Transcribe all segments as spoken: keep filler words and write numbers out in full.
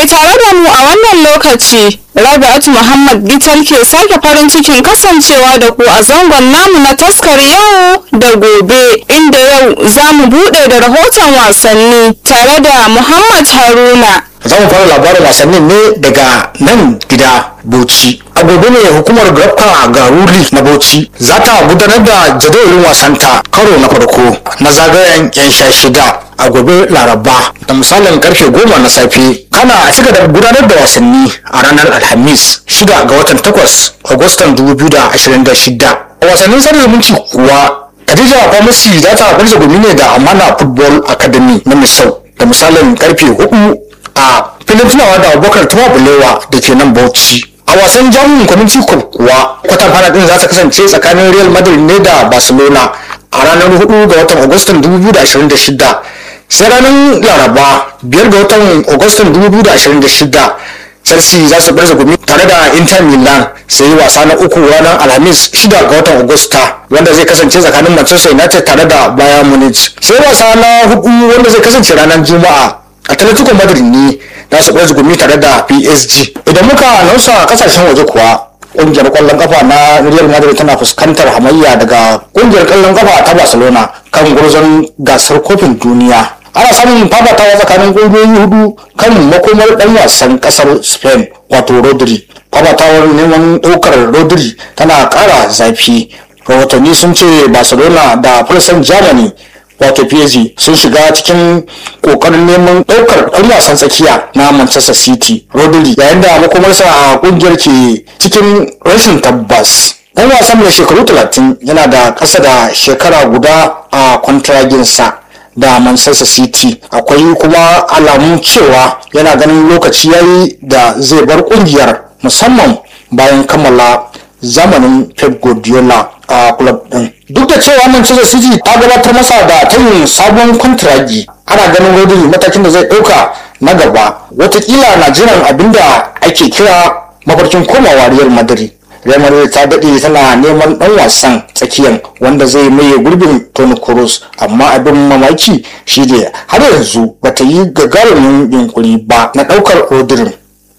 ke tare da mu a wannan lokaci, Rabi'atu Muhammad Gital ke sake farin cikin kasancewa da ku a zangon namu na taskar yau da gobe, inda yau za mu buɗe da rahoton wasanni tare da Muhammad Haruna. Za mu fara labarin wasannin ne daga nan gida Bauchi. A gobe ne hukumar Grafka Garuri na Bauchi za ta gudanar da jadawalin wasanta karo na farko na zagayen yan sha shida a gobe Laraba da misalin karfe goma na safe. Kana a cika da gudanar da wasanni a ranar Alhamis shida ga watan takwas Agustan dubu biyu da ashirin da shida. A wasannin sada zumunci kuwa Khadija Pharmacy za ta barza gumi ne da Amana Football Academy na Misau da misalin karfe hudu a filin tunawa da Abubakar Tuwa Bulewa da ke nan Bauchi. A wasan Jamus Community Cup kuwa kwatan fana din za ta kasance tsakanin Real Madrid ne da Barcelona a ranar hudu ga watan Agustan dubu biyu da ashirin da shida. Sai ranar Laraba biyar ga watan Agustan dubu biyu da ashirin da shida Chelsea za su barza gumi tare da Inter Milan, sai wasa na uku ranar Alhamis shida ga watan Agusta wanda zai kasance tsakanin Manchester United tare da Bayern Munich. Sai wasa na hudu wanda zai kasance ranar Juma'a Atletico Madrid ne za su barza gumi tare da P S G. Idan muka nausa kasashen waje kuwa ƙungiyar ƙwallon kafa na Real Madrid tana fuskantar hamayya daga ƙungiyar ƙwallon kafa ta Barcelona kan gurzon gasar kofin duniya. Ana samun fafatawa tsakanin ƙungiyoyi hudu kan makomar ɗan wasan ƙasar Spain wato Rodri. Fafatawar neman ɗaukar Rodri tana ƙara zafi. Rahotanni sun ce Barcelona da Paris Saint-Germain wato P S G sun shiga cikin kokarin neman daukar ɗan wasan tsakiya na Manchester City Rodri, yayin da makomarsa a kungiyar ke cikin rashin tabbas. Ɗan wasan mai shekaru talatin yana da ƙasa da shekara guda a kwantaraginsa da Manchester City. Akwai kuma alamun cewa yana ganin lokaci yayi da zai bar kungiyar, musamman bayan kammala zamanin Pep Guardiola a club din. Duk da cewa Manchester City ta gabatar masa da tayin sabon kwantiragi, ana ganin Rodri matakin da zai dauka na gaba watakila na jiran abinda ake kira mafarkin komawa Real Madrid. Real Madrid ta dade tana neman dan wasan tsakiyan wanda zai maye gurbin Toni Kroos, amma abin mamaki shine har yanzu bata yi gagarumin yunkuri ba na daukar Rodri.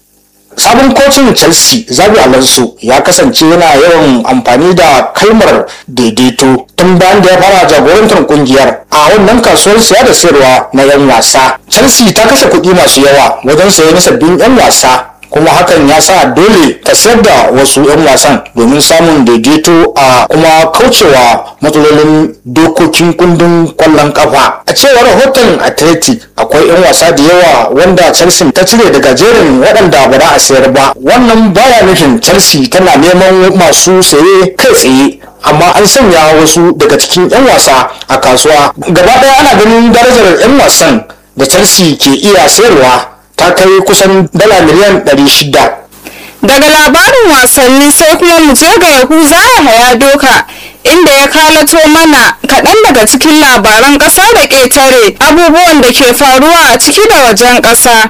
Sabon kocin Chelsea Xabi Alonso ya kasance yana yawan amfani da kalmar daidaito tun bayan da ya fara jagorantar kungiyar a wannan kasuwar siya da sayarwa na 'yan wasa. Chelsea ta kashe kuɗi masu yawa wajen sayen sabbin 'yan wasa, kuma hakan ya sa dole ta sayar da wasu 'yan wasan domin samun daidaito a kuma kaucewa matsalolin dokokin kundin kwallon kafa. A cewar rahoton Athletic, akwai 'yan wasa da yawa wanda Chelsea ta cire daga jerin waɗanda ba za a sayar ba. Wannan baya nufin Chelsea tana neman masu saye kai tsaye, amma an sanya wasu daga cikin 'yan wasa a kasuwa. Gaba ɗaya ana ganin darajar 'yan wasan da Chelsea ke iya sayarwa ta kai kusan dala miliyan ɗari shida. Daga labarin wasanni sai kuma mu je ga Yahuza Yahaya Doka, inda ya kalato mana kaɗan daga cikin labaran ƙasa da ƙetare, abubuwan da ke faruwa a ciki da wajen ƙasa.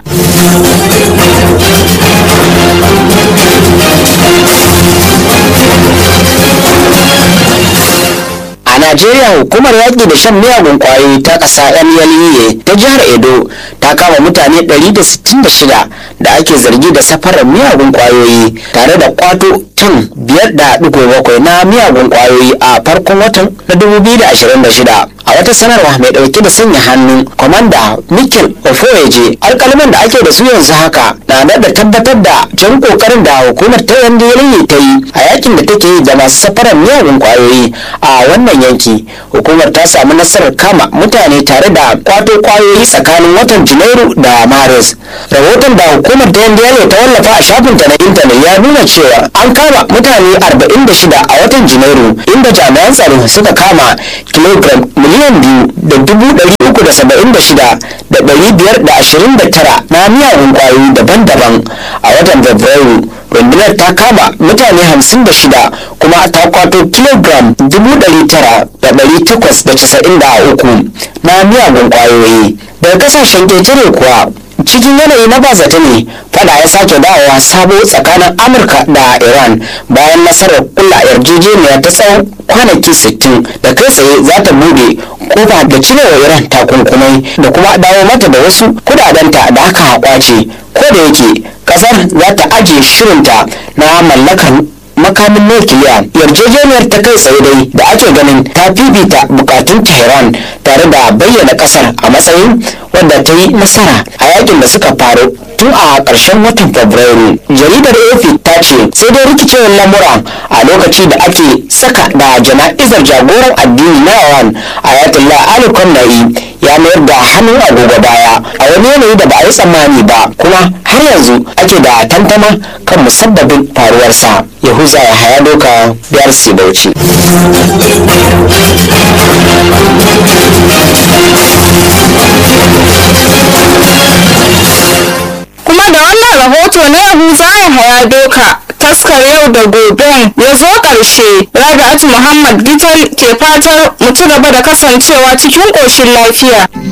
A Najeriya, hukumar yaƙi da shan miyagun ƙwayoyi ta ƙasa N L E A ta jihar Edo ta kama mutane ɗari da sittin da shida da ake zargi da safarar miyagun ƙwayoyi tare da kwato tan biyar da ɗigo bakwai na miyagun ƙwayoyi a farkon watan na dubu biyu da ashirin da shida. A wata sanarwa mai ɗauke da sanya hannun Kwamanda Mikel Ofoeje, alƙalman da ake da su yanzu haka na da tabbatar da jan ƙoƙarin da hukumar ta N D L E A ta yi a yakin da take yi da masu safarar miyagun ƙwayoyi a wannan yanki. Hukumar ta samu nasarar kama mutane tare da kwato ƙwayoyi tsakanin watan Janairu da Maris. Rahoton da hukumar ta N D L E A ta wallafa a shafinta na intanet ya nuna cewa an kama mutane arba'in da shida a watan Janairu, inda jami'an tsaro suka kama kilogram miliyan biyu da dubu ɗari uku da saba'in da shida da ɗari biyar da ashirin da tara na miyagun ƙwayoyi daban-daban. A watan Fabrairu, rundunar ta kama mutane hamsin da shida kuma ta kwato kilogram dubu ɗari tara da ɗari takwas da casa'in da uku na miyagun ƙwayoyi. Daga kasashen ƙetare kuwa, cikin yanayi na bazata ne fada ya sake dawowa sabo tsakanin amurka da iran bayan nasarar kula yarjejeniya ta tsawon kwanaki sittin da kai tsaye za ta bude kofa da cirewa iran takunkumai da kuma dawo mata da wasu kudadenta da aka kwace ko da yake kasar za ta ajiye shirinta na mallakar makamin nukiliya. Yarjejeniyar ta kai tsaye dai da ake ganin ta fifita bukatun tehran tare da bayyana kasar a matsayin wadda ta yi nasara a yakin da suka faru tun a ƙarshen watan fabrairu. Jaridar A F P ta ce sai dai rikicewar lamura a lokaci da ake saka da jana'izar jagoran addini na Iran Ayatollah Ali Khamenei ya mayar da hannun agogo baya a wani yanayi da ba a yi tsammani ba, kuma har yanzu ake da tantama kan musabbabin faruwarsa. Yahuza ya haya doka biyar C Bauchi. Kuma da wannan rahoto na Yahuza ya haya doka taskar yau da goben ya zo ƙarshe. Rabi'atu Muhammad Gital ke fatar mu ci gaba da kasancewa cikin ƙoshin lafiya.